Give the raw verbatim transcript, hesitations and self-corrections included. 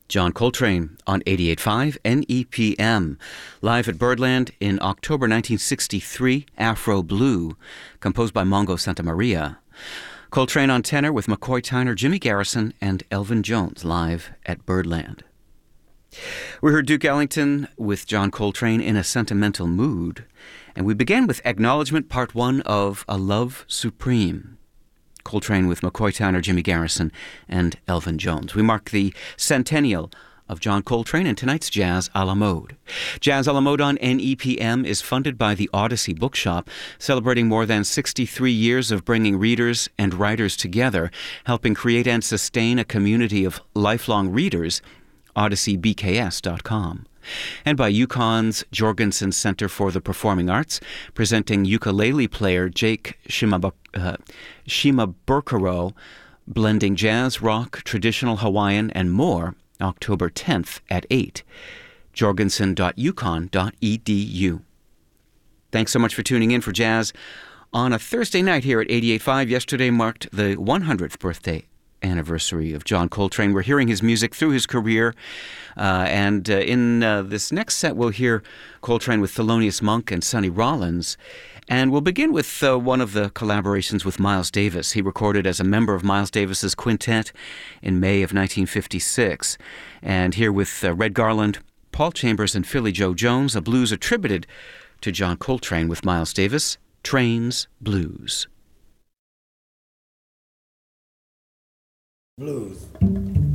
John Coltrane on eighty-eight point five N E P M. Live at Birdland in October nineteen sixty-three, Afro Blue, composed by Mongo Santamaria. Coltrane on tenor with McCoy Tyner, Jimmy Garrison, and Elvin Jones live at Birdland. We heard Duke Ellington with John Coltrane in a sentimental mood, and we began with Acknowledgement Part one of A Love Supreme. Coltrane with McCoy Tyner, Jimmy Garrison, and Elvin Jones. We mark the centennial of John Coltrane in tonight's Jazz a la Mode. Jazz a la Mode on N E P M is funded by the Odyssey Bookshop, celebrating more than sixty-three years of bringing readers and writers together, helping create and sustain a community of lifelong readers, odyssey b k s dot com. And by UConn's Jorgensen Center for the Performing Arts, presenting ukulele player Jake Shimabukuro, uh, Shimabukuro, blending jazz, rock, traditional Hawaiian, and more, October tenth at eight. jorgensen dot u conn dot e d u. Thanks so much for tuning in for Jazz on a Thursday night here at eighty-eight point five. Yesterday marked the one hundredth birthday anniversary of John Coltrane. We're hearing his music through his career, uh, and uh, in uh, this next set we'll hear Coltrane with Thelonious Monk and Sonny Rollins, and we'll begin with uh, one of the collaborations with Miles Davis. He recorded as a member of Miles Davis's quintet in May of nineteen fifty-six, and here with uh, Red Garland, Paul Chambers, and Philly Joe Jones, a blues attributed to John Coltrane with Miles Davis, Train's Blues. Blues.